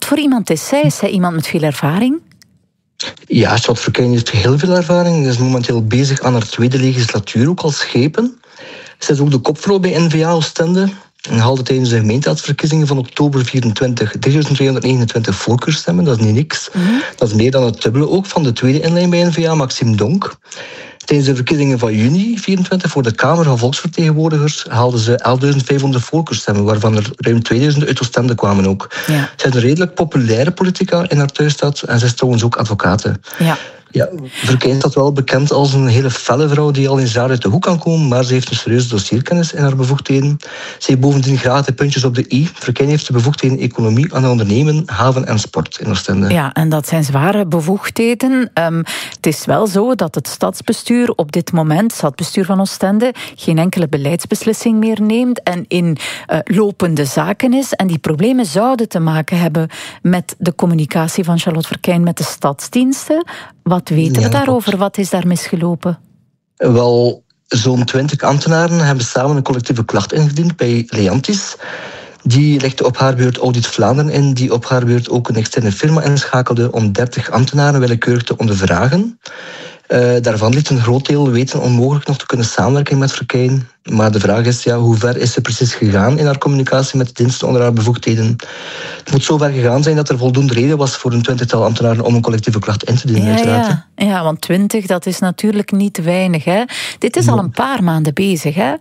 Wat voor iemand is zij? Is zij iemand met veel ervaring? Ja, Charlotte Verkeyen heeft heel veel ervaring. Ze is momenteel bezig aan haar tweede legislatuur, ook als schepen. Zij is ook de kopvrouw bij N-VA Oostende en haalde tijdens de gemeenteraadsverkiezingen van oktober 24 3229 voorkeurstemmen. Dat is niet niks. Dat is meer dan het dubbele ook van de tweede inlijn bij N-VA, Maxime Donk. Tijdens de verkiezingen van juni 24 voor de Kamer van Volksvertegenwoordigers haalden ze 11.500 voorkeurstemmen, waarvan er ruim 2000 uit Oostende kwamen ook. Ja. Zij is een redelijk populaire politica in haar thuisstad en zij is trouwens ook advocate. Ja, Verkeyen staat wel bekend als een hele felle vrouw die al eens raar uit de hoek kan komen, maar ze heeft een serieuze dossierkennis in haar bevoegdheden. Ze heeft bovendien graag de puntjes op de i. Verkeyen heeft de bevoegdheden economie aan ondernemen, haven en sport in Oostende. Ja, en dat zijn zware bevoegdheden. Het is wel zo dat het stadsbestuur op dit moment, het stadsbestuur van Oostende, geen enkele beleidsbeslissing meer neemt en in lopende zaken is. En die problemen zouden te maken hebben met de communicatie van Charlotte Verkeyen met de stadsdiensten. Wat weten we daarover? Wat is daar misgelopen? Wel, zo'n 20 ambtenaren hebben samen een collectieve klacht ingediend bij Leantis. Die legde op haar beurt Audit Vlaanderen in, die op haar beurt ook een externe firma inschakelde om 30 ambtenaren willekeurig te ondervragen. Daarvan liet een groot deel weten onmogelijk nog te kunnen samenwerken met Verkeyen. Maar de vraag is, hoe ver is ze precies gegaan in haar communicatie met de diensten onder haar bevoegdheden? Het moet zo ver gegaan zijn dat er voldoende reden was voor een 20-tal ambtenaren om een collectieve klacht in te dienen, uiteraard. Ja, want 20, dat is natuurlijk niet weinig. Hè? Dit is al een paar maanden bezig. Hè?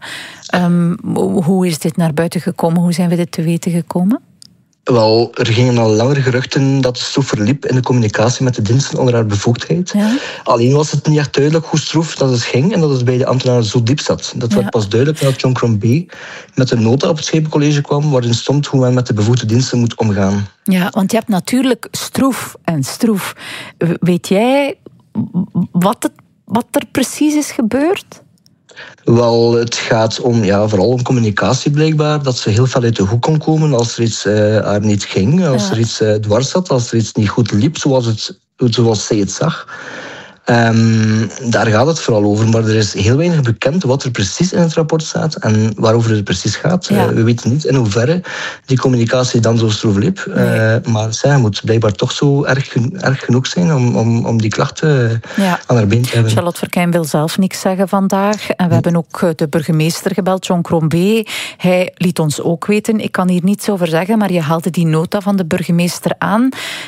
Hoe is dit naar buiten gekomen? Hoe zijn we dit te weten gekomen? Wel, er gingen al langer geruchten dat het stroef verliep in de communicatie met de diensten onder haar bevoegdheid. Ja. Alleen was het niet echt duidelijk hoe stroef dat het ging en dat het bij de ambtenaren zo diep zat. Dat werd pas duidelijk nadat John Crombie met een nota op het Schepencollege kwam waarin stond hoe men met de bevoegde diensten moet omgaan. Ja, want je hebt natuurlijk stroef en stroef. Weet jij wat er precies is gebeurd? Wel, het gaat om, vooral om communicatie blijkbaar. Dat ze heel veel uit de hoek kon komen als er iets haar niet ging. Als er iets dwars zat, als er iets niet goed liep, zoals zij het zag. Daar gaat het vooral over. Maar er is heel weinig bekend wat er precies in het rapport staat en waarover het precies gaat. We weten niet in hoeverre die communicatie dan zo stroef liep. Maar zij moet blijkbaar toch zo erg genoeg zijn om die klachten aan haar been te hebben. Charlotte Verkeyen wil zelf niks zeggen vandaag. En we hebben ook de burgemeester gebeld, John Crombie. Hij liet ons ook weten, ik kan hier niets over zeggen, maar je haalde die nota van de burgemeester aan.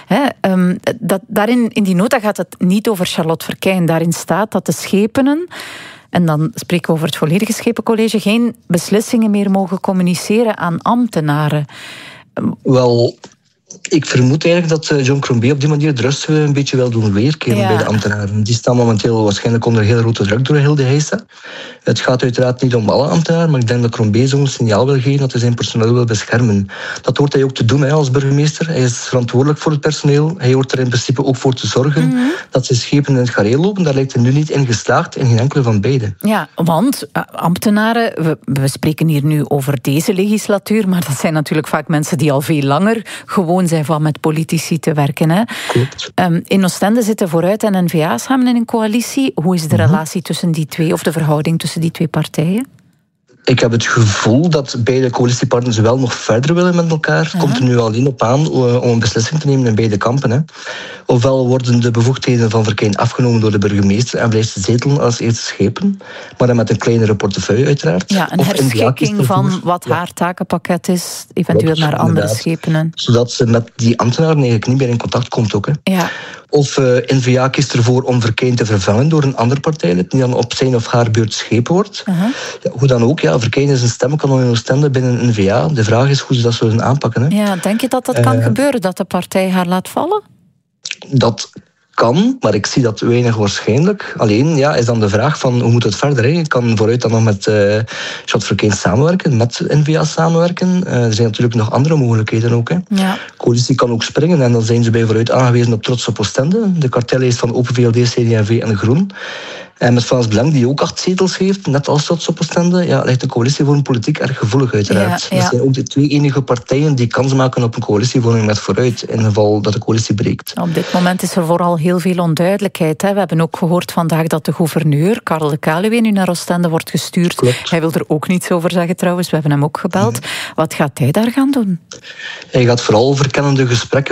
Daarin, in die nota gaat het niet over Charlotte Verkeyen. Daarin staat dat de schepenen, en dan spreken we over het volledige Schepencollege, geen beslissingen meer mogen communiceren aan ambtenaren. Wel, ik vermoed eigenlijk dat John Crombie op die manier de rust een beetje wil doen weerkeren bij de ambtenaren. Die staan momenteel waarschijnlijk onder heel grote druk door heel de heisa. Het gaat uiteraard niet om alle ambtenaren, maar ik denk dat Crombie zo'n signaal wil geven dat hij zijn personeel wil beschermen. Dat hoort hij ook te doen als burgemeester. Hij is verantwoordelijk voor het personeel. Hij hoort er in principe ook voor te zorgen dat zijn schepen in het gareel lopen. Daar lijkt hij nu niet in geslaagd, in geen enkele van beide. Ja, want ambtenaren, we spreken hier nu over deze legislatuur, maar dat zijn natuurlijk vaak mensen die al veel langer gewoon zijn van met politici te werken. Hè? Klopt. In Oostende zitten Vooruit en N-VA samen in een coalitie. Hoe is de relatie tussen die twee, of de verhouding tussen die twee partijen? Ik heb het gevoel dat beide coalitiepartners wel nog verder willen met elkaar. Het komt er nu alleen op aan om een beslissing te nemen in beide kampen. Hè. Ofwel worden de bevoegdheden van Verkeyen afgenomen door de burgemeester en blijft ze zetelen als eerste schepen, maar dan met een kleinere portefeuille uiteraard. Ja, een herschikking van wat haar takenpakket is, eventueel naar andere schepenen. Zodat ze met die ambtenaren eigenlijk niet meer in contact komt ook. Hè. Ja. Of N-VA kiest ervoor om Verkeyen te vervangen door een ander partijlid die dan op zijn of haar beurt schepen wordt. Hoe dan ook, Verkeyen is een stemkanon in Oostende binnen N-VA. De vraag is hoe ze dat zullen aanpakken. Hè. Ja, denk je dat dat kan gebeuren, dat de partij haar laat vallen? Dat kan, maar ik zie dat weinig waarschijnlijk. Alleen is dan de vraag van hoe moet het verder? Hè? Je kan vooruit dan nog met Charlotte Verkeyen samenwerken, met N-VA samenwerken. Er zijn natuurlijk nog andere mogelijkheden ook. Hè. Ja. De coalitie kan ook springen en dan zijn ze bij vooruit aangewezen op Trots op Oostende. De kartellijst van Open VLD, CD&V en Groen. En met Vlaams Belang, die ook 8 zetels heeft, net als Trots op Oostende, ligt de coalitie voor een politiek erg gevoelig uiteraard. Dat zijn ook de twee enige partijen die kans maken op een coalitievorming met Vooruit, in het geval dat de coalitie breekt. Op dit moment is er vooral heel veel onduidelijkheid. Hè. We hebben ook gehoord vandaag dat de gouverneur, Karel de Kaluwe, nu naar Oostende wordt gestuurd. Klopt. Hij wil er ook niets over zeggen trouwens, we hebben hem ook gebeld. Wat gaat hij daar gaan doen? Hij gaat vooral verkennende gesprekken